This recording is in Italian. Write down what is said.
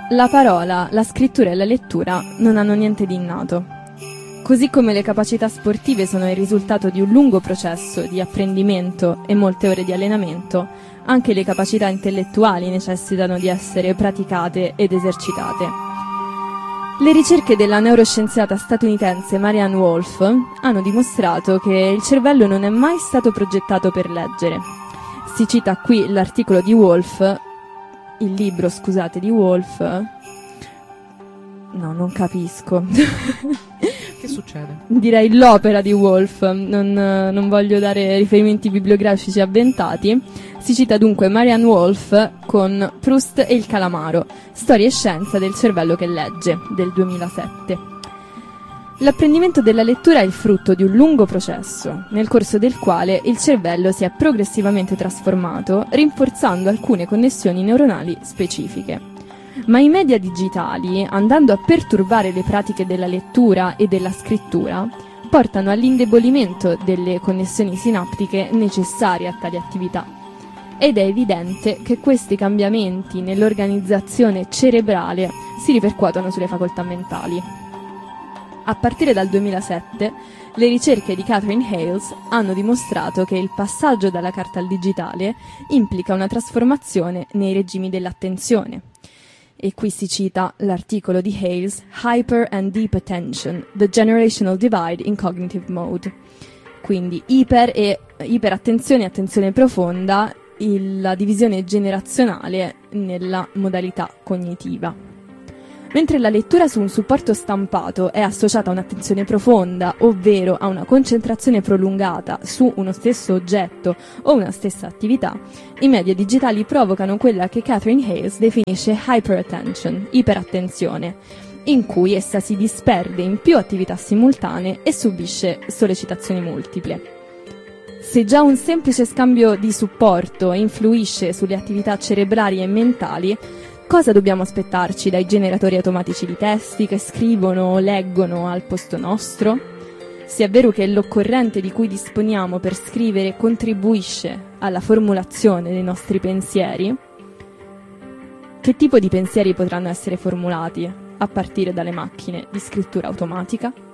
La parola, la scrittura e la lettura non hanno niente di innato. Così come le capacità sportive sono il risultato di un lungo processo di apprendimento e molte ore di allenamento, anche le capacità intellettuali necessitano di essere praticate ed esercitate. Le ricerche della neuroscienziata statunitense Marianne Wolf hanno dimostrato che il cervello non è mai stato progettato per leggere. Si cita qui l'articolo di Wolf, il libro, scusate, di Wolf. No, non capisco. Che succede? Direi l'opera di Wolf, non voglio dare riferimenti bibliografici avventati. Si cita dunque Marianne Wolf con Proust e il calamaro, storia e scienza del cervello che legge, del 2007. L'apprendimento della lettura è il frutto di un lungo processo, nel corso del quale il cervello si è progressivamente trasformato, rinforzando alcune connessioni neuronali specifiche. Ma i media digitali, andando a perturbare le pratiche della lettura e della scrittura, portano all'indebolimento delle connessioni sinaptiche necessarie a tali attività. Ed è evidente che questi cambiamenti nell'organizzazione cerebrale si ripercuotono sulle facoltà mentali. A partire dal 2007, le ricerche di Katherine Hayles hanno dimostrato che il passaggio dalla carta al digitale implica una trasformazione nei regimi dell'attenzione. E qui si cita l'articolo di Hayles, Hyper and Deep Attention, The Generational Divide in Cognitive Mode. Quindi iperattenzione e attenzione profonda, la divisione generazionale nella modalità cognitiva. Mentre la lettura su un supporto stampato è associata a un'attenzione profonda, ovvero a una concentrazione prolungata su uno stesso oggetto o una stessa attività, i media digitali provocano quella che Katherine Hayles definisce hyperattention, iperattenzione, in cui essa si disperde in più attività simultanee e subisce sollecitazioni multiple. Se già un semplice scambio di supporto influisce sulle attività cerebrali e mentali, cosa dobbiamo aspettarci dai generatori automatici di testi che scrivono o leggono al posto nostro? Se è vero che l'occorrente di cui disponiamo per scrivere contribuisce alla formulazione dei nostri pensieri, che tipo di pensieri potranno essere formulati a partire dalle macchine di scrittura automatica?